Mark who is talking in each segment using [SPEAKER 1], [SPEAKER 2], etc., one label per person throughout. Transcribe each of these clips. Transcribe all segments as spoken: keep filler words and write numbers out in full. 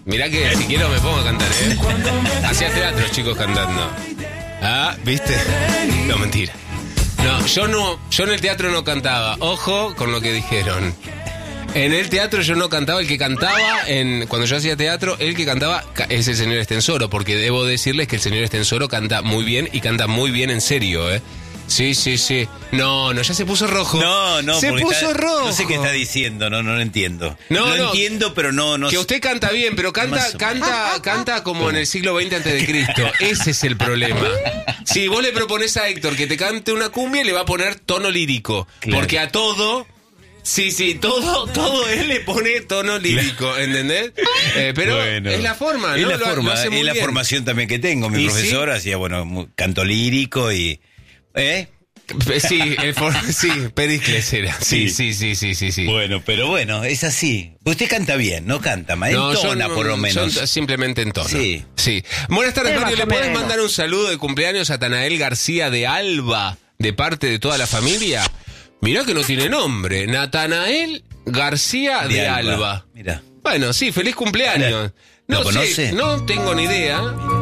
[SPEAKER 1] Mirá que si quiero me pongo a cantar, ¿eh? Hacía teatro, chicos, cantando. Ah, ¿viste? No, mentira. No, yo no, yo en el teatro no cantaba. Ojo con lo que dijeron. En el teatro yo no cantaba, el que cantaba, en cuando yo hacía teatro, el que cantaba es el señor Estensoro, porque debo decirles que el señor Estensoro canta muy bien y canta muy bien en serio, ¿eh? Sí, sí, sí. No, no, ya se puso rojo.
[SPEAKER 2] No, no,
[SPEAKER 1] se puso
[SPEAKER 2] está,
[SPEAKER 1] rojo.
[SPEAKER 2] No sé qué está diciendo, no, no lo entiendo.
[SPEAKER 1] No,
[SPEAKER 2] lo
[SPEAKER 1] no,
[SPEAKER 2] entiendo, pero no, no.
[SPEAKER 1] Que usted canta bien, pero canta, canta, canta como en el siglo veinte antes de Cristo. Ese es el problema. Si vos le proponés a Héctor que te cante una cumbia, le va a poner tono lírico, claro. Porque a todo. Sí, sí, todo, todo él le pone tono lírico, ¿entendés? Eh, pero bueno, es la forma, ¿no?
[SPEAKER 2] Es la,
[SPEAKER 1] lo,
[SPEAKER 2] forma,
[SPEAKER 1] lo hace muy
[SPEAKER 2] es la
[SPEAKER 1] bien.
[SPEAKER 2] formación también que tengo. Mi profesor sí? hacía, bueno, canto lírico y... ¿Eh?
[SPEAKER 1] Sí, el for... sí, Pericles era. Sí, sí, sí, sí, sí, sí.
[SPEAKER 2] Bueno, pero bueno, es así. Usted canta bien, no canta, ma, no, entona no, por lo menos.
[SPEAKER 1] Son simplemente en tono.
[SPEAKER 2] Sí.
[SPEAKER 1] Sí. Buenas tardes, Mario. ¿Le puedes mandar un saludo de cumpleaños a Tanael García de Alba, de parte de toda la familia? Mirá que no tiene nombre. Natanael García de, de Alba. Alba.
[SPEAKER 2] Mira.
[SPEAKER 1] Bueno, sí, feliz cumpleaños. No,
[SPEAKER 2] ¿Lo
[SPEAKER 1] sé,
[SPEAKER 2] conoce?
[SPEAKER 1] No tengo ni idea.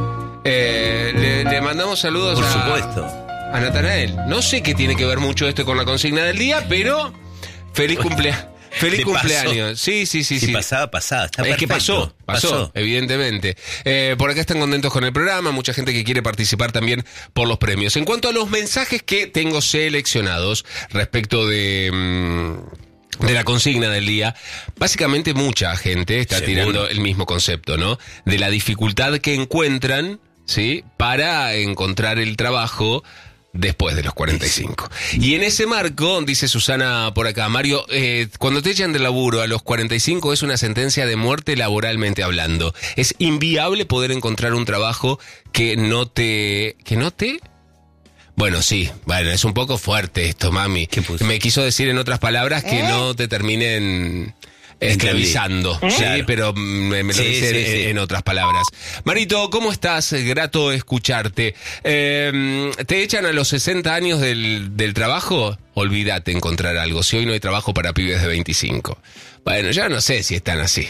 [SPEAKER 1] Eh, le, le mandamos saludos
[SPEAKER 2] Por
[SPEAKER 1] a...
[SPEAKER 2] supuesto.
[SPEAKER 1] A Natanael. No sé qué tiene que ver mucho esto con la consigna del día, pero feliz cumpleaños. Feliz cumpleaños.
[SPEAKER 2] Pasó.
[SPEAKER 1] Sí, sí, sí,
[SPEAKER 2] sí.
[SPEAKER 1] sí.
[SPEAKER 2] pasaba, pasaba. Está
[SPEAKER 1] es
[SPEAKER 2] perfecto.
[SPEAKER 1] que pasó, pasó,
[SPEAKER 2] pasó.
[SPEAKER 1] evidentemente. Eh, por acá están contentos con el programa, mucha gente que quiere participar también por los premios. En cuanto a los mensajes que tengo seleccionados respecto de... Mmm, de la consigna del día, básicamente mucha gente está ¿Seguro? tirando el mismo concepto, ¿no? De la dificultad que encuentran, ¿sí? Para encontrar el trabajo después de los cuarenta y cinco. Y en ese marco, dice Susana por acá, Mario, eh, cuando te echan del laburo a los cuarenta y cinco es una sentencia de muerte laboralmente hablando. Es inviable poder encontrar un trabajo que no te... ¿Que no te...? Bueno, sí, bueno, es un poco fuerte esto, mami. Me quiso decir en otras palabras que ¿Eh? no te terminen... esclavizando, ¿Eh? sí, claro. pero me, me lo sí, dice sí, en, sí. en otras palabras. Marito, ¿cómo estás? Grato escucharte. Eh, ¿Te echan a los sesenta años del, del trabajo? Olvídate encontrar algo. Si hoy no hay trabajo para pibes de veinticinco. Bueno, ya no sé si están así.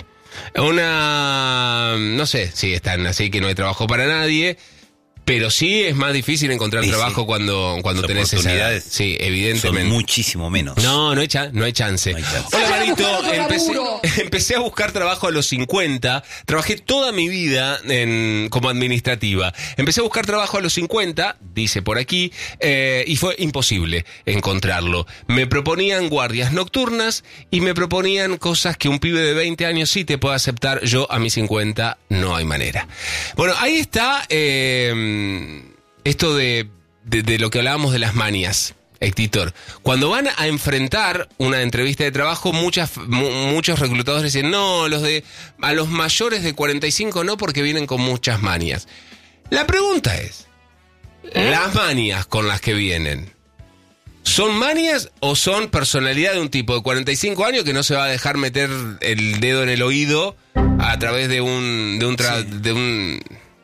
[SPEAKER 1] Una... No sé si están así, que no hay trabajo para nadie. Pero sí es más difícil encontrar sí, trabajo sí. cuando, cuando tenés oportunidades. Esa edad. Sí, evidentemente.
[SPEAKER 2] Son muchísimo menos.
[SPEAKER 1] No, no hay, cha- no hay chance. No hay chance. Hola, Marito. Empecé, empecé a buscar trabajo a los cincuenta. Trabajé toda mi vida en, como administrativa. Empecé a buscar trabajo a los cincuenta, dice por aquí, eh, y fue imposible encontrarlo. Me proponían guardias nocturnas y me proponían cosas que un pibe de veinte años sí te puede aceptar. Yo a mis cincuenta no hay manera. Bueno, ahí está... Eh, esto de, de, de lo que hablábamos de las manias, Héctor. Cuando van a enfrentar una entrevista de trabajo, muchas, mu- muchos reclutadores dicen, no, los de a los mayores de cuarenta y cinco no, porque vienen con muchas manias. La pregunta es, ¿Eh? ¿las manias con las que vienen son manias o son personalidad de un tipo de cuarenta y cinco años que no se va a dejar meter el dedo en el oído a través de un... de un, tra- sí. de un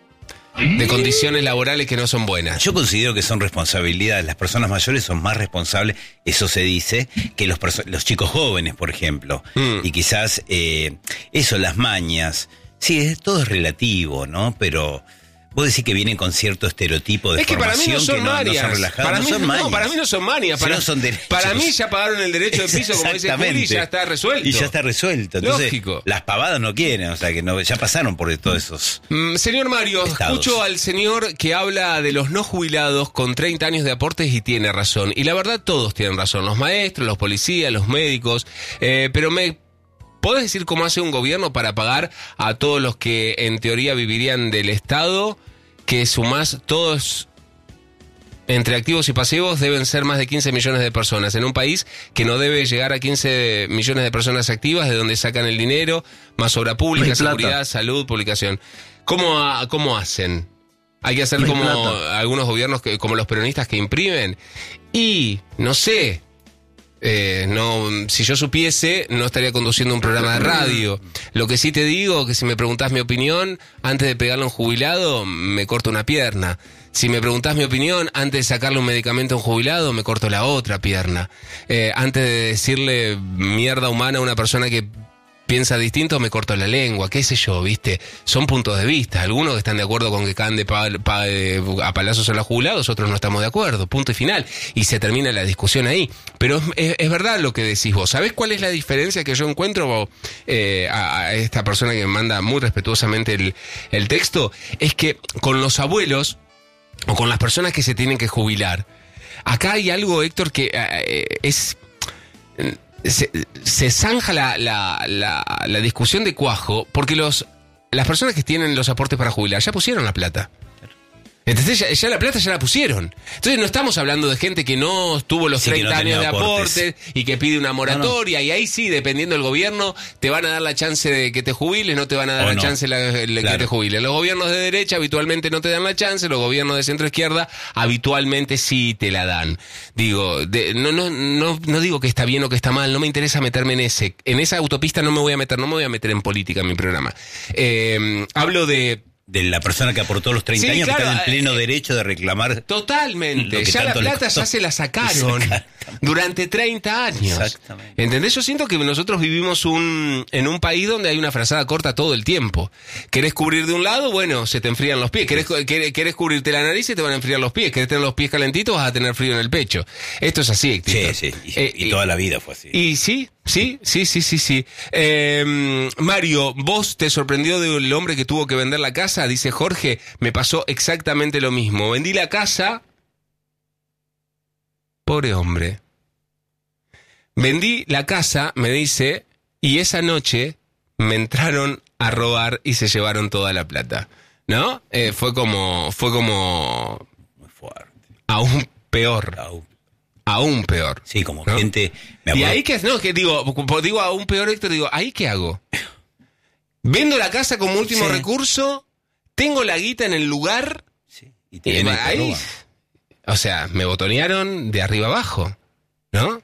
[SPEAKER 1] de condiciones laborales que no son buenas?
[SPEAKER 2] Yo considero que son responsabilidades. Las personas mayores son más responsables, eso se dice, que los, perso- los chicos jóvenes, por ejemplo. Mm. Y quizás eh, eso, las mañas. Sí, es, todo es relativo, ¿no? Pero... Vos decís que vienen con cierto estereotipo de
[SPEAKER 1] es que
[SPEAKER 2] formación
[SPEAKER 1] para mí no son
[SPEAKER 2] que no,
[SPEAKER 1] manias.
[SPEAKER 2] no son relajadas.
[SPEAKER 1] Para
[SPEAKER 2] no
[SPEAKER 1] mí,
[SPEAKER 2] son manias.
[SPEAKER 1] No, para mí no son manias. Para,
[SPEAKER 2] no son
[SPEAKER 1] para mí ya pagaron el derecho de piso, como dice Juli, y ya está resuelto.
[SPEAKER 2] Y ya está resuelto. Entonces,
[SPEAKER 1] lógico.
[SPEAKER 2] Las pavadas no quieren, o sea, que no, ya pasaron por todos esos
[SPEAKER 1] mm, Señor Mario, estados. Escucho al señor que habla de los no jubilados con treinta años de aportes y tiene razón. Y la verdad, todos tienen razón. Los maestros, los policías, los médicos. Eh, pero me... ¿Podés decir cómo hace un gobierno para pagar a todos los que en teoría vivirían del Estado? Que sumás todos, entre activos y pasivos, deben ser más de quince millones de personas. En un país que no debe llegar a quince millones de personas activas, de donde sacan el dinero, más obra pública, seguridad, salud, publicación. ¿Cómo, cómo hacen? Hay que hacer como plata. Algunos gobiernos, que, como los peronistas que imprimen. Y, no sé... Eh, no, si yo supiese, no estaría conduciendo un programa de radio. Lo que sí te digo, que si me preguntás mi opinión, antes de pegarle a un jubilado, me corto una pierna. Si me preguntás mi opinión, antes de sacarle un medicamento a un jubilado, me corto la otra pierna. Eh, antes de decirle mierda humana a una persona que piensa distinto, me corto la lengua, qué sé yo, ¿viste? Son puntos de vista. Algunos que están de acuerdo con que caen de pa, pa, de, a palazos a los jubilados, otros no estamos de acuerdo, punto y final. Y se termina la discusión ahí. Pero es, es verdad lo que decís vos. ¿Sabés cuál es la diferencia que yo encuentro eh, a, a esta persona que me manda muy respetuosamente el, el texto? Es que con los abuelos o con las personas que se tienen que jubilar, acá hay algo, Héctor, que eh, es... Se, se zanja la, la, la, la discusión de cuajo porque los las personas que tienen los aportes para jubilar ya pusieron la plata. Entonces ya, ya la plata ya la pusieron. Entonces no estamos hablando de gente que no tuvo los sí, treinta no años de aportes y que pide una moratoria. No, no. Y ahí sí, dependiendo del gobierno, te van a dar la chance de que te jubiles, no te van a dar o la no. chance de, de claro. que te jubiles. Los gobiernos de derecha habitualmente no te dan la chance, los gobiernos de centro izquierda habitualmente sí te la dan. Digo, de, no, no, no, no digo que está bien o que está mal, no me interesa meterme en ese. En esa autopista no me voy a meter, no me voy a meter en política en mi programa. Eh, hablo de...
[SPEAKER 2] De la persona que aportó los treinta sí, años, claro, que está en pleno eh, derecho de reclamar.
[SPEAKER 1] Totalmente. Ya la plata ya se la sacaron durante treinta años. Exactamente. ¿Entendés? Yo siento que nosotros vivimos un en un país donde hay una frazada corta todo el tiempo. ¿Querés cubrir de un lado? Bueno, se te enfrían los pies. ¿Querés, querés, querés cubrirte la nariz y te van a enfriar los pies? ¿Querés tener los pies calentitos? Vas a tener frío en el pecho. Esto es así, Héctor.
[SPEAKER 2] Sí, sí. Y, eh, y toda y, la vida fue así.
[SPEAKER 1] Y sí. Sí, sí, sí, sí, sí. Eh, Mario, ¿vos te sorprendió del hombre que tuvo que vender la casa? Dice Jorge, me pasó exactamente lo mismo. Vendí la casa... Pobre hombre. Vendí la casa, me dice, y esa noche me entraron a robar y se llevaron toda la plata. ¿No? Eh, fue como... Fue como...
[SPEAKER 2] Muy fuerte.
[SPEAKER 1] Aún peor. Aún Aún peor.
[SPEAKER 2] Sí, como
[SPEAKER 1] ¿no?
[SPEAKER 2] gente... Me
[SPEAKER 1] y ahí que no, que digo, digo aún peor, Héctor, digo, ¿ahí qué hago? Vendo la casa como último sí. recurso, tengo la guita en el lugar,
[SPEAKER 2] sí. y te eh,
[SPEAKER 1] ahí, o sea, me botonearon de arriba abajo, ¿no?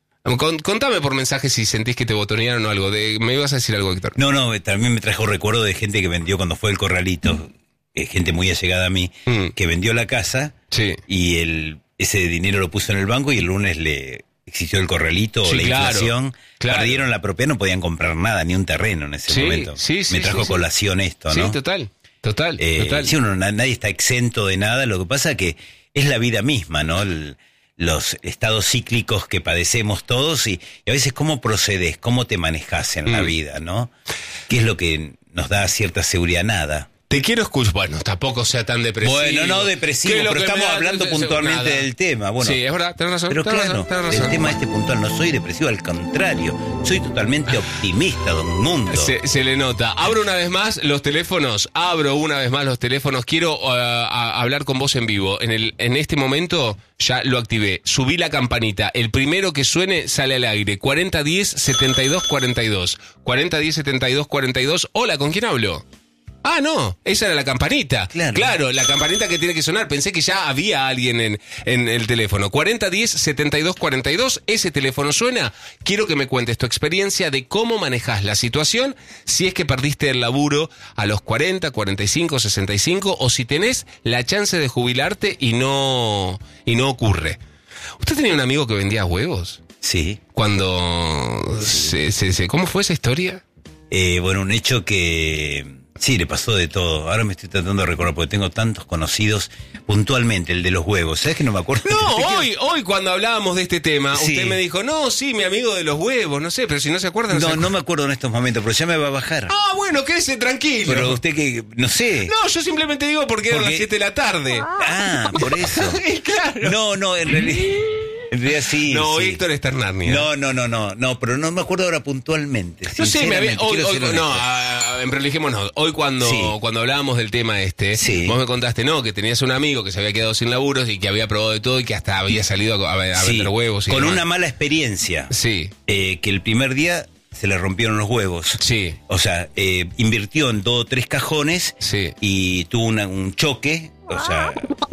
[SPEAKER 1] Contame por mensaje si sentís que te botonearon o algo. De, ¿me ibas a decir algo, Héctor?
[SPEAKER 2] No, no, también me trajo recuerdo de gente que vendió cuando fue el Corralito, mm. eh, gente muy allegada a mí, mm. que vendió la casa
[SPEAKER 1] sí.
[SPEAKER 2] y el... ese dinero lo puso en el banco y el lunes le existió el corralito o sí, la
[SPEAKER 1] claro,
[SPEAKER 2] inflación.
[SPEAKER 1] Claro.
[SPEAKER 2] Perdieron la propiedad, no podían comprar nada, ni un terreno en ese
[SPEAKER 1] sí,
[SPEAKER 2] momento.
[SPEAKER 1] Sí, sí,
[SPEAKER 2] Me trajo
[SPEAKER 1] sí,
[SPEAKER 2] colación
[SPEAKER 1] sí.
[SPEAKER 2] esto, ¿no?
[SPEAKER 1] Sí, total, total,
[SPEAKER 2] eh,
[SPEAKER 1] total.
[SPEAKER 2] Sí, uno, nadie está exento de nada. Lo que pasa es que es la vida misma, ¿no? El, los estados cíclicos que padecemos todos y, y a veces cómo procedes, cómo te manejas en mm. la vida, ¿no? ¿Qué es lo que nos da cierta seguridad? Nada.
[SPEAKER 1] Te quiero escuchar, bueno, tampoco sea tan depresivo.
[SPEAKER 2] Bueno, no depresivo, pero estamos da, hablando puntualmente nada. del tema. Bueno,
[SPEAKER 1] sí, es verdad, tenés razón.
[SPEAKER 2] Pero
[SPEAKER 1] tenés
[SPEAKER 2] claro,
[SPEAKER 1] razón, tenés razón.
[SPEAKER 2] el tema este puntual, no soy depresivo, al contrario, soy totalmente optimista, don Mundo.
[SPEAKER 1] Se, se le nota. Abro una vez más los teléfonos, abro una vez más los teléfonos, quiero uh, a, hablar con vos en vivo. En, el, en este momento ya lo activé, subí la campanita, el primero que suene sale al aire, cuarenta diez setenta y dos cuarenta y dos, cuarenta diez setenta y dos cuarenta y dos, hola, ¿con quién hablo? Ah, no, esa era la campanita. Claro. Claro, la campanita que tiene que sonar. Pensé que ya había alguien en, en el teléfono. cuarenta diez setenta y dos cuarenta y dos, ese teléfono suena. Quiero que me cuentes tu experiencia de cómo manejas la situación, si es que perdiste el laburo a los cuarenta, cuarenta y cinco, sesenta y cinco, o si tenés la chance de jubilarte y no, y no ocurre. ¿Usted tenía un amigo que vendía huevos?
[SPEAKER 2] Sí.
[SPEAKER 1] Cuando... Se, se, se, ¿Cómo fue esa historia?
[SPEAKER 2] Eh, bueno, un hecho que... Sí, le pasó de todo. Ahora me estoy tratando de recordar porque tengo tantos conocidos puntualmente, el de los huevos. ¿Sabes que no me acuerdo?
[SPEAKER 1] No, hoy hoy cuando hablábamos de este tema,
[SPEAKER 2] sí.
[SPEAKER 1] usted me dijo, no, sí, mi amigo de los huevos, no sé, pero si no se acuerda...
[SPEAKER 2] No,
[SPEAKER 1] no,
[SPEAKER 2] no, no me acuerdo en estos momentos, pero ya me va a bajar.
[SPEAKER 1] Ah, bueno, quédese tranquilo.
[SPEAKER 2] Pero usted que, no sé.
[SPEAKER 1] No, yo simplemente digo porque, porque... eran las siete de la tarde.
[SPEAKER 2] Ah, por eso.
[SPEAKER 1] Sí, claro.
[SPEAKER 2] No, no, en realidad... En realidad sí.
[SPEAKER 1] No,
[SPEAKER 2] sí.
[SPEAKER 1] Héctor está en Narnia.
[SPEAKER 2] No, no, no, no, no, pero no me acuerdo ahora puntualmente.
[SPEAKER 1] No sé, me había, hoy, hoy, no, a, en prolijémonos. Hoy cuando, sí. cuando hablábamos del tema este, sí. vos me contaste, no, que tenías un amigo que se había quedado sin laburos y que había probado de todo y que hasta había salido a, a, a sí. vender huevos. Y
[SPEAKER 2] con
[SPEAKER 1] demás.
[SPEAKER 2] Una mala experiencia.
[SPEAKER 1] Sí.
[SPEAKER 2] Eh, que el primer día se le rompieron los huevos.
[SPEAKER 1] Sí.
[SPEAKER 2] O sea, eh, invirtió en dos o tres cajones
[SPEAKER 1] sí.
[SPEAKER 2] y tuvo una, un choque. O sea,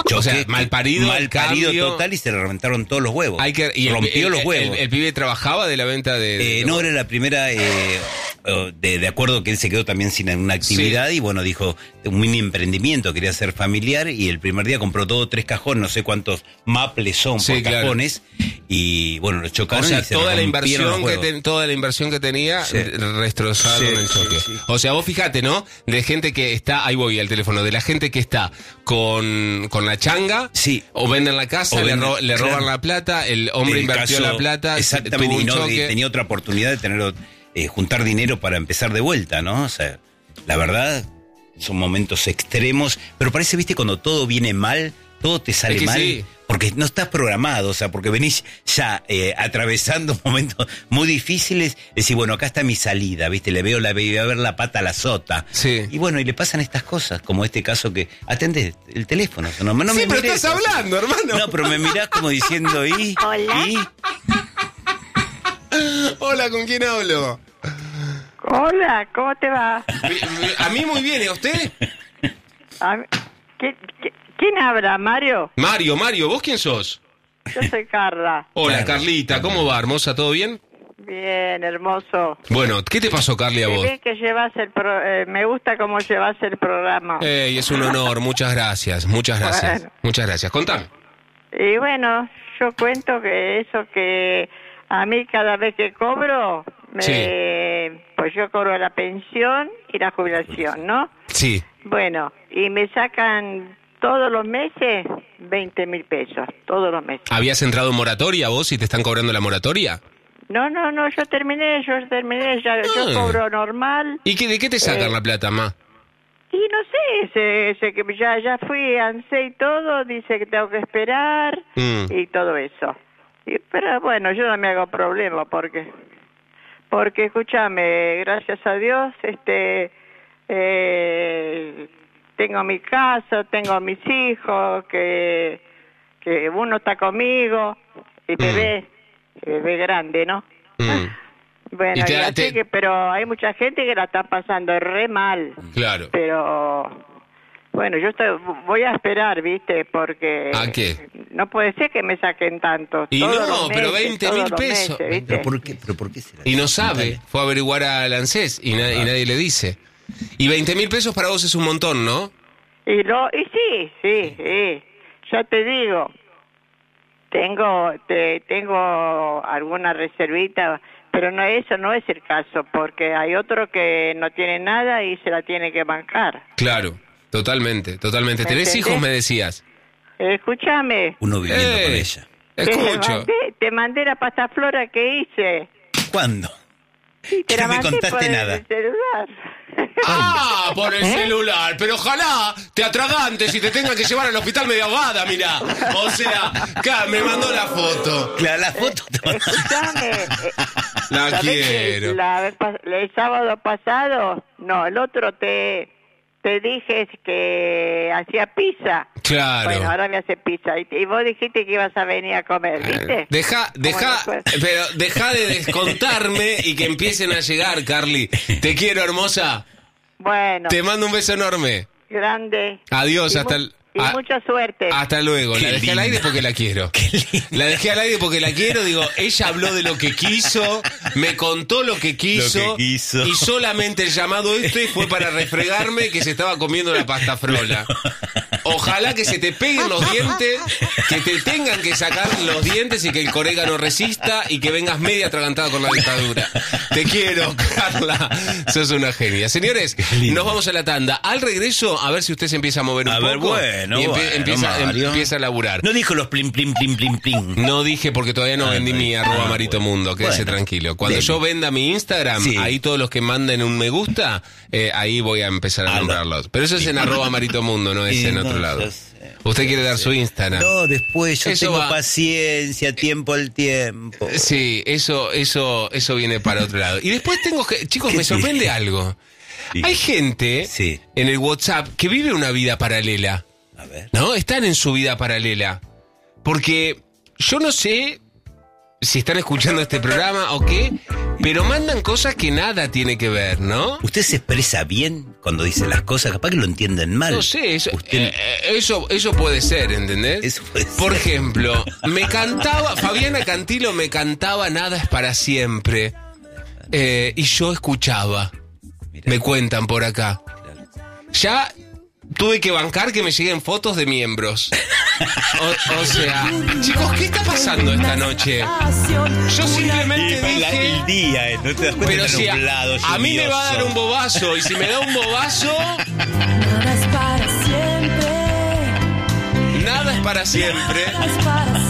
[SPEAKER 2] Choque,
[SPEAKER 1] o sea, mal parido,
[SPEAKER 2] mal parido
[SPEAKER 1] cambio.
[SPEAKER 2] total y se le reventaron todos los huevos.
[SPEAKER 1] Hay que, y el,
[SPEAKER 2] Rompió
[SPEAKER 1] el,
[SPEAKER 2] los huevos.
[SPEAKER 1] El, el, el pibe trabajaba de la venta de... de
[SPEAKER 2] Eh, no, era la primera, eh, de, de acuerdo que él se quedó también sin una actividad sí. y bueno, dijo, un mini emprendimiento, quería ser familiar y el primer día compró todo tres cajones, no sé cuántos maples son sí, por claro. cajones y bueno, los chocaron.
[SPEAKER 1] O sea,
[SPEAKER 2] y se
[SPEAKER 1] toda, la inversión que
[SPEAKER 2] ten,
[SPEAKER 1] toda la inversión que tenía sí. destrozada sí, en el choque. Sí, sí. O sea, vos fijate, ¿no? De gente que está, ahí voy al teléfono, de la gente que está con, con la changa
[SPEAKER 2] sí.
[SPEAKER 1] o venden la casa, venden, le, ro, le roban claro. la plata, el hombre el invirtió caso, la plata,
[SPEAKER 2] exactamente, y, no, y tenía otra oportunidad de tener eh, juntar dinero para empezar de vuelta, ¿no? O sea, la verdad son momentos extremos, pero parece, viste, cuando todo viene mal, todo te sale es mal, sí. porque no estás programado, o sea, porque venís ya eh, atravesando momentos muy difíciles, decís, bueno, acá está mi salida, viste, le veo la voy a ver la pata a la sota.
[SPEAKER 1] Sí.
[SPEAKER 2] Y bueno, y le pasan estas cosas, como este caso que atendés el teléfono. No, no
[SPEAKER 1] sí,
[SPEAKER 2] me
[SPEAKER 1] pero
[SPEAKER 2] mirés,
[SPEAKER 1] estás hablando, hermano.
[SPEAKER 2] No, pero me mirás como diciendo, ¿y?
[SPEAKER 3] Hola.
[SPEAKER 2] ¿Y?
[SPEAKER 1] Hola, ¿con quién hablo?
[SPEAKER 3] Hola, ¿cómo te va?
[SPEAKER 1] A mí muy bien, ¿y a usted?
[SPEAKER 3] A mí, ¿qué, qué, ¿Quién habla, Mario?
[SPEAKER 1] Mario, Mario, ¿vos quién sos?
[SPEAKER 3] Yo soy Carla.
[SPEAKER 1] Hola, Carlita, ¿cómo va, hermosa? ¿Todo bien?
[SPEAKER 3] Bien, hermoso.
[SPEAKER 1] Bueno, ¿qué te pasó, Carly, a vos?
[SPEAKER 3] Bien que llevas el pro, eh, me gusta cómo llevas el programa.
[SPEAKER 1] Ey, es un honor, muchas gracias, muchas gracias.
[SPEAKER 3] Bueno.
[SPEAKER 1] Muchas gracias, contame.
[SPEAKER 3] Y bueno, yo cuento que eso que a mí cada vez que cobro, me,
[SPEAKER 1] sí.
[SPEAKER 3] pues yo cobro la pensión y la jubilación, ¿no?
[SPEAKER 1] Sí.
[SPEAKER 3] Bueno, y me sacan todos los meses veinte mil pesos, todos los meses.
[SPEAKER 1] ¿Habías entrado en moratoria vos y te están cobrando la moratoria?
[SPEAKER 3] No, no, no, yo terminé, yo terminé, ya, ah. yo cobro normal.
[SPEAKER 1] ¿Y qué, de qué te sacan eh, la plata, ma?
[SPEAKER 3] Y no sé, se, se, que ya, ya fui, ANSE y todo, dice que tengo que esperar mm. y todo eso. Y, pero bueno, yo no me hago problema porque, porque escúchame, gracias a Dios, este, eh, tengo mi casa, tengo mis hijos, que, que uno está conmigo y me mm. ve, bebé grande, ¿no?
[SPEAKER 1] Mm.
[SPEAKER 3] Bueno,
[SPEAKER 1] y te,
[SPEAKER 3] y así
[SPEAKER 1] te...
[SPEAKER 3] que, pero hay mucha gente que la está pasando re mal.
[SPEAKER 1] Claro.
[SPEAKER 3] Pero, bueno, yo estoy, voy a esperar, ¿viste? Porque...
[SPEAKER 1] ¿A qué?
[SPEAKER 3] No puede ser que me saquen tanto.
[SPEAKER 1] Y
[SPEAKER 3] todos
[SPEAKER 1] no,
[SPEAKER 3] los meses,
[SPEAKER 1] pero veinte mil pesos.
[SPEAKER 3] Meses, ¿viste?
[SPEAKER 2] ¿Pero por qué, pero por qué será?
[SPEAKER 1] Y no sabe, fue a averiguar al ANSES y, na- y nadie le dice. Y veinte mil pesos para vos es un montón, ¿no?
[SPEAKER 3] Y, lo, y sí, sí, sí. Ya te digo, tengo, te, tengo alguna reservita... Pero no, eso no es el caso, porque hay otro que no tiene nada y se la tiene que bancar.
[SPEAKER 1] Claro, totalmente, totalmente. ¿Tenés hijos, me decías?
[SPEAKER 3] Escúchame.
[SPEAKER 2] Uno viviendo
[SPEAKER 1] eh,
[SPEAKER 2] con ella.
[SPEAKER 1] Escucho.
[SPEAKER 3] Te mandé, te mandé la pasta flora que hice.
[SPEAKER 2] ¿Cuándo?
[SPEAKER 3] Sí, te
[SPEAKER 2] no
[SPEAKER 3] la
[SPEAKER 2] me
[SPEAKER 3] mandé
[SPEAKER 2] contaste
[SPEAKER 3] por
[SPEAKER 2] nada.
[SPEAKER 3] el celular.
[SPEAKER 1] Ah, por el
[SPEAKER 3] ¿Eh?
[SPEAKER 1] celular. Pero ojalá te atragantes y te tengan que llevar al hospital media ahogada, mirá. O sea, acá me mandó la foto.
[SPEAKER 2] Claro, la foto te mandó.
[SPEAKER 3] Escúchame. eh,
[SPEAKER 1] La
[SPEAKER 3] ¿sabés
[SPEAKER 1] quiero.
[SPEAKER 3] que La, vez pas- el sábado pasado, no, el otro te, te dije que hacía pizza.
[SPEAKER 1] Claro.
[SPEAKER 3] Bueno, ahora me hace pizza. Y, y vos dijiste que ibas a venir a comer, ¿viste?
[SPEAKER 1] Deja, deja,
[SPEAKER 3] Bueno, pues.
[SPEAKER 1] pero deja de descontarme y que empiecen a llegar, Carly. Te quiero, hermosa.
[SPEAKER 3] Bueno,
[SPEAKER 1] Te mando un beso enorme.
[SPEAKER 3] grande.
[SPEAKER 1] Adiós,
[SPEAKER 3] Y
[SPEAKER 1] hasta
[SPEAKER 3] mu-
[SPEAKER 1] el...
[SPEAKER 3] Y
[SPEAKER 1] a-
[SPEAKER 3] mucha suerte.
[SPEAKER 1] Hasta luego.
[SPEAKER 2] Qué
[SPEAKER 1] La dejé al
[SPEAKER 2] linda.
[SPEAKER 1] aire porque la quiero. La dejé al aire porque la quiero. Digo, ella habló de lo que quiso, me contó lo que quiso,
[SPEAKER 2] Lo que quiso.
[SPEAKER 1] y solamente el llamado este fue para refregarme que se estaba comiendo la pasta frola. Ojalá que se te peguen los dientes, que te tengan que sacar los dientes y que el corega no resista y que vengas media atragantada con la dictadura. Te quiero, Carla. Sos una genia. Señores, nos vamos a la tanda. Al regreso, a ver si usted se empieza a mover un
[SPEAKER 2] A
[SPEAKER 1] poco.
[SPEAKER 2] ver, bueno,
[SPEAKER 1] y empie-
[SPEAKER 2] bueno,
[SPEAKER 1] empieza,
[SPEAKER 2] Mario.
[SPEAKER 1] empieza a laburar.
[SPEAKER 2] No dijo los plim, plim, plim, plim, plim.
[SPEAKER 1] No dije porque todavía no
[SPEAKER 2] Ah,
[SPEAKER 1] vendí
[SPEAKER 2] no
[SPEAKER 1] mi
[SPEAKER 2] dije.
[SPEAKER 1] arroba
[SPEAKER 2] Ah,
[SPEAKER 1] Marito
[SPEAKER 2] bueno.
[SPEAKER 1] Mundo, quédese
[SPEAKER 2] Bueno.
[SPEAKER 1] tranquilo. Cuando
[SPEAKER 2] Dele.
[SPEAKER 1] yo venda mi Instagram,
[SPEAKER 2] Sí.
[SPEAKER 1] ahí todos los que manden un me gusta, eh, ahí voy a empezar a
[SPEAKER 2] Ah,
[SPEAKER 1] nombrarlos. Pero eso es en arroba Marito Mundo, no es
[SPEAKER 2] Sí,
[SPEAKER 1] en
[SPEAKER 2] no,
[SPEAKER 1] otro lado.
[SPEAKER 2] yo sé.
[SPEAKER 1] ¿Usted quiere dar su Instagram?
[SPEAKER 2] No, después yo
[SPEAKER 1] Eso
[SPEAKER 2] tengo
[SPEAKER 1] va-
[SPEAKER 2] paciencia, tiempo al tiempo.
[SPEAKER 1] Sí, eso, eso, eso viene para otro lado. Y después tengo que, chicos,
[SPEAKER 2] ¿Qué
[SPEAKER 1] me sorprende
[SPEAKER 2] tiene?
[SPEAKER 1] algo.
[SPEAKER 2] Sí.
[SPEAKER 1] Hay gente
[SPEAKER 2] Sí.
[SPEAKER 1] en el WhatsApp que vive una vida paralela.
[SPEAKER 2] A ver.
[SPEAKER 1] ¿No? Están en su vida paralela. Porque yo no sé si están escuchando este programa o qué, pero mandan cosas que nada tiene que ver, ¿no?
[SPEAKER 2] ¿Usted se expresa bien cuando dice las cosas? Capaz que lo entienden mal.
[SPEAKER 1] No sé, eso,
[SPEAKER 2] Usted...
[SPEAKER 1] eh, eso, eso puede ser, ¿entendés?
[SPEAKER 2] Eso puede ser.
[SPEAKER 1] Por ejemplo, me cantaba, Fabiana Cantilo me cantaba Nada es para siempre, eh, y yo escuchaba,
[SPEAKER 2] Mirá.
[SPEAKER 1] me cuentan por acá. Ya tuve que bancar que me lleguen fotos de miembros. O, o sea, chicos, ¿qué está pasando esta noche? Yo simplemente dije...
[SPEAKER 2] El día, eh, ¿no te das cuenta?
[SPEAKER 1] Pero
[SPEAKER 2] Está
[SPEAKER 1] si a,
[SPEAKER 2] nublado,
[SPEAKER 1] a mí me va a dar
[SPEAKER 2] lluvioso.
[SPEAKER 1] un bobazo, y si me da un bobazo,
[SPEAKER 4] Nada es para siempre.
[SPEAKER 1] nada es para siempre.
[SPEAKER 4] Nada es para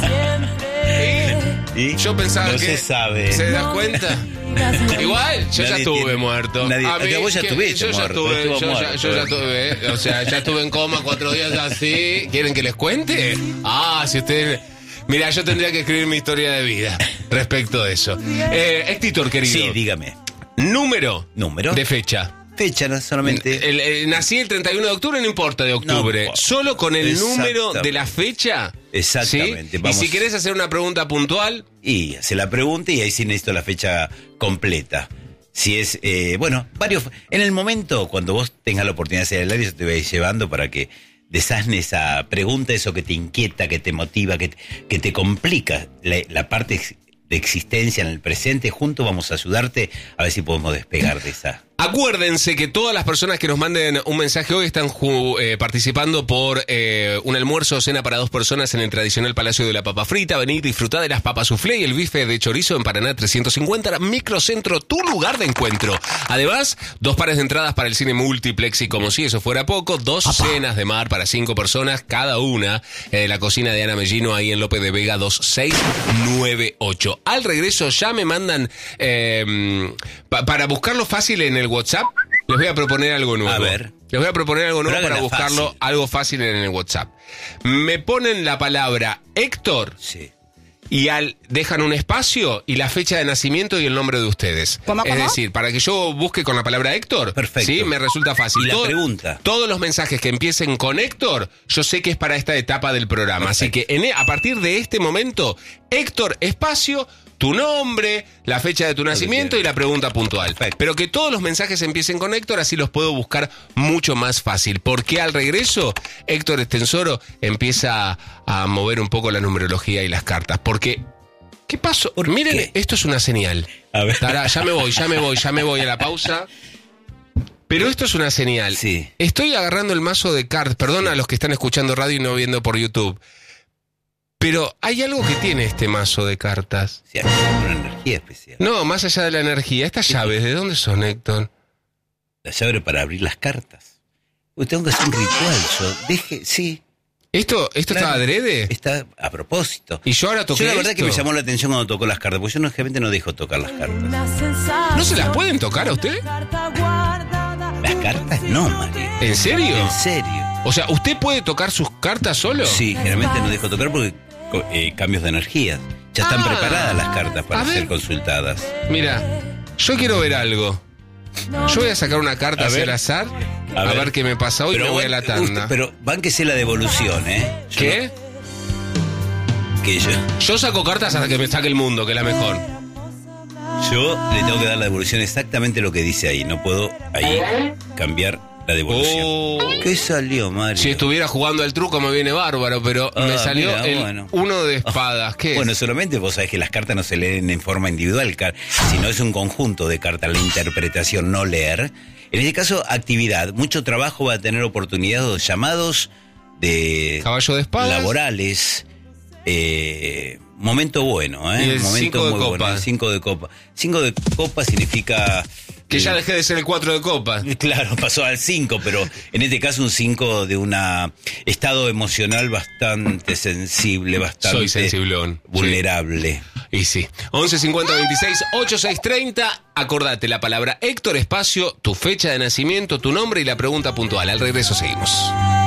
[SPEAKER 4] siempre.
[SPEAKER 2] ¿Y?
[SPEAKER 1] Yo pensaba
[SPEAKER 2] no
[SPEAKER 1] que...
[SPEAKER 2] se sabe.
[SPEAKER 1] ¿Se da cuenta? Igual, yo ya
[SPEAKER 2] Nadie
[SPEAKER 1] estuve
[SPEAKER 2] tiene-
[SPEAKER 1] muerto.
[SPEAKER 2] nadie-
[SPEAKER 1] A mí,
[SPEAKER 2] vos ya
[SPEAKER 1] que-
[SPEAKER 2] estuviste
[SPEAKER 1] yo ya
[SPEAKER 2] muerto,
[SPEAKER 1] estuve,
[SPEAKER 2] estuvo
[SPEAKER 1] yo, ya,
[SPEAKER 2] muerto.
[SPEAKER 1] yo ya estuve, o sea, ya estuve en coma cuatro días así. ¿Quieren que les cuente? Ah, si ustedes... Mira, yo tendría que escribir mi historia de vida respecto de eso. Eh, Héctor, querido.
[SPEAKER 2] Sí, dígame.
[SPEAKER 1] Número.
[SPEAKER 2] Número.
[SPEAKER 1] De fecha.
[SPEAKER 2] Fecha, no solamente.
[SPEAKER 1] El, el- nací el treinta y uno de octubre, no importa de octubre.
[SPEAKER 2] No,
[SPEAKER 1] Solo con el número
[SPEAKER 2] exactamente.
[SPEAKER 1] de la fecha.
[SPEAKER 2] Exactamente,
[SPEAKER 1] ¿sí?
[SPEAKER 2] vamos.
[SPEAKER 1] Y si querés hacer una pregunta puntual,
[SPEAKER 2] Y hace la pregunta y ahí sí necesito la fecha completa. Si es, eh, bueno, varios. En el momento, cuando vos tengas la oportunidad de hacer el aire, yo te voy a ir llevando para que desasne esa pregunta, eso que te inquieta, que te motiva, que, que te complica la, la parte de existencia en el presente. Juntos vamos a ayudarte a ver si podemos despegar de esa.
[SPEAKER 1] acuérdense que todas las personas que nos manden un mensaje hoy están ju- eh, participando por eh, un almuerzo o cena para dos personas en el tradicional Palacio de la Papa Frita. Vení, disfrutá de las papas soufflé y el bife de chorizo en Paraná trescientos cincuenta, Microcentro, tu lugar de encuentro. Además, dos pares de entradas para el cine multiplex y, como si eso fuera poco, dos cenas de mar para cinco personas cada una. Eh, la cocina de Ana Mellino ahí en López de Vega dos seis nueve ocho. Al regreso ya me mandan eh, pa- para buscarlo fácil en el WhatsApp. Les voy a proponer algo nuevo.
[SPEAKER 2] A ver.
[SPEAKER 1] Les voy a proponer algo nuevo
[SPEAKER 2] Pero
[SPEAKER 1] para
[SPEAKER 2] háganla
[SPEAKER 1] buscarlo
[SPEAKER 2] fácil.
[SPEAKER 1] algo fácil en el WhatsApp. Me ponen la palabra Héctor
[SPEAKER 2] Sí.
[SPEAKER 1] y al dejan un espacio y la fecha de nacimiento y el nombre de ustedes.
[SPEAKER 4] ¿Cómo,
[SPEAKER 1] es
[SPEAKER 4] cómo?
[SPEAKER 1] decir, para que yo busque con la palabra Héctor,
[SPEAKER 2] Perfecto.
[SPEAKER 1] sí, me resulta fácil.
[SPEAKER 2] Y la pregunta.
[SPEAKER 1] Todos los mensajes que empiecen con Héctor, yo sé que es para esta etapa del programa. Así que en, e- a partir de este momento, Héctor, espacio, tu nombre, la fecha de tu nacimiento y la pregunta puntual.
[SPEAKER 2] Perfecto.
[SPEAKER 1] Pero que todos los mensajes empiecen con Héctor, así los puedo buscar mucho más fácil. Porque al regreso, Héctor Estensoro empieza a, a mover un poco la numerología y las cartas. Porque, ¿qué pasó?
[SPEAKER 2] ¿Por
[SPEAKER 1] Miren,
[SPEAKER 2] qué?
[SPEAKER 1] esto es una señal.
[SPEAKER 2] A ver.
[SPEAKER 1] Tará, ya me voy, ya me voy, ya me voy a la pausa. Pero esto es una señal.
[SPEAKER 2] Sí.
[SPEAKER 1] Estoy agarrando el mazo de cartas. Perdón a los que están escuchando radio y no viendo por YouTube. Pero hay algo que tiene este mazo de cartas.
[SPEAKER 2] Sí, hay una energía especial.
[SPEAKER 1] No, más allá de la energía. Estas llaves, ¿de dónde son, Héctor?
[SPEAKER 2] La llave para abrir las cartas. Uy, tengo que hacer un ritual. Yo deje, sí.
[SPEAKER 1] ¿Esto, esto
[SPEAKER 2] Claro.
[SPEAKER 1] está adrede?
[SPEAKER 2] Está a propósito.
[SPEAKER 1] Y yo ahora toqué
[SPEAKER 2] Yo la verdad
[SPEAKER 1] esto.
[SPEAKER 2] que me llamó la atención cuando tocó las cartas, porque yo normalmente no dejo tocar las cartas.
[SPEAKER 1] ¿No se las pueden tocar a usted?
[SPEAKER 2] ¿Las cartas? No, María.
[SPEAKER 1] ¿En serio?
[SPEAKER 2] ¿En serio?
[SPEAKER 1] O sea, ¿usted puede tocar sus cartas solo?
[SPEAKER 2] Sí, generalmente no dejo tocar porque co- eh, cambios de energía. Ya están
[SPEAKER 1] Ah.
[SPEAKER 2] preparadas las cartas para
[SPEAKER 1] A ver.
[SPEAKER 2] ser consultadas.
[SPEAKER 1] Mira, yo quiero ver algo. Yo voy a sacar una carta
[SPEAKER 2] A
[SPEAKER 1] hacia
[SPEAKER 2] ver.
[SPEAKER 1] el azar, a,
[SPEAKER 2] A
[SPEAKER 1] ver.
[SPEAKER 2] ver.
[SPEAKER 1] qué me pasa hoy y me voy a la
[SPEAKER 2] usted-
[SPEAKER 1] tanda.
[SPEAKER 2] pero bánquese la devolución, ¿eh? Yo
[SPEAKER 1] ¿Qué?
[SPEAKER 2] no- que yo,
[SPEAKER 1] Yo saco cartas hasta que me saque el mundo, que es la mejor.
[SPEAKER 2] yo le tengo que dar la devolución exactamente lo que dice ahí. No puedo ahí cambiar la devolución.
[SPEAKER 1] Oh.
[SPEAKER 2] ¿Qué salió, Mario?
[SPEAKER 1] Si estuviera jugando al truco me viene bárbaro, pero
[SPEAKER 2] Ah,
[SPEAKER 1] me salió
[SPEAKER 2] mira,
[SPEAKER 1] el
[SPEAKER 2] bueno.
[SPEAKER 1] uno de espadas. ¿Qué es?
[SPEAKER 2] Bueno, solamente vos sabés que las cartas no se leen en forma individual, car- sino es un conjunto de cartas, la interpretación, no leer. En este caso, actividad. Mucho trabajo, va a tener oportunidades, llamados de
[SPEAKER 1] Caballo de espadas.
[SPEAKER 2] laborales. Eh, momento bueno, ¿eh?
[SPEAKER 1] Y el
[SPEAKER 2] momento
[SPEAKER 1] cinco de
[SPEAKER 2] muy bueno,
[SPEAKER 1] copas.
[SPEAKER 2] el cinco de copa. Cinco de copa significa...
[SPEAKER 1] Que ya
[SPEAKER 2] eh,
[SPEAKER 1] dejé de ser el cuatro de copas.
[SPEAKER 2] Claro, pasó al cinco, pero en este caso un cinco de un estado emocional bastante sensible, bastante
[SPEAKER 1] Soy sensiblón.
[SPEAKER 2] vulnerable.
[SPEAKER 1] Y sí. once cincuenta veintiséis ochenta y seis treinta. Acordate la palabra Héctor, espacio, tu fecha de nacimiento, tu nombre y la pregunta puntual. Al regreso seguimos.